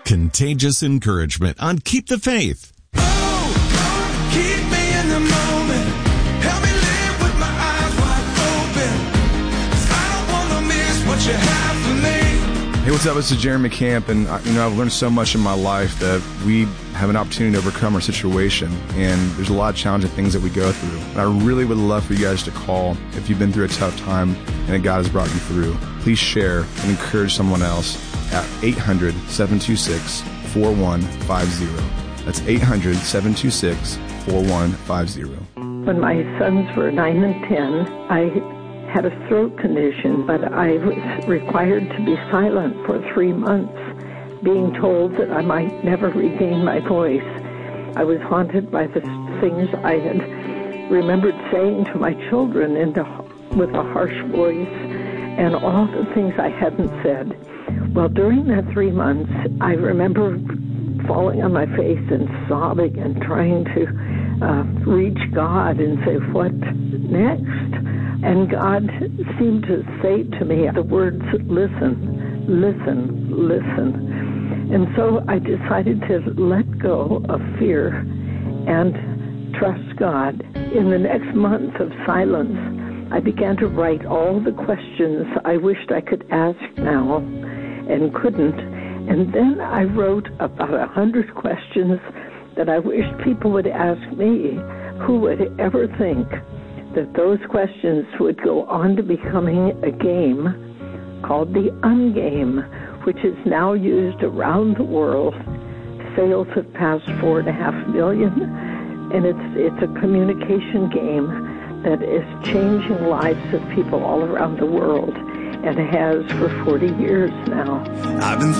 Contagious encouragement on Keep the Faith. Oh, keep me in the moment. Help me live with my eyes wide open. 'Cause I don't want to miss what you have for me. Hey, what's up? This is Jeremy Camp, and I've learned so much in my life that we have an opportunity to overcome our situation, and there's a lot of challenging things that we go through. And I really would love for you guys to call if you've been through a tough time and that God has brought you through. Please share and encourage someone else at 800-726-4150. That's 800-726-4150. When my sons were 9 and 10, I had a throat condition, but I was required to be silent for 3 months, being told that I might never regain my voice. I was haunted by the things I had remembered saying to my children with a harsh voice, and all the things I hadn't said. Well, during that 3 months, I remember falling on my face and sobbing and trying to reach God and say, what next? And God seemed to say to me the words, listen, listen, listen. And so I decided to let go of fear and trust God. In the next month of silence, I began to write all the questions I wished I could ask now and couldn't. And then I wrote about 100 questions that I wished people would ask me. Who would ever think that those questions would go on to becoming a game called the Ungame, which is now used around the world. Sales have passed 4.5 million, and it's a communication game that is changing lives of people all around the world, and has for 40 years now. I've been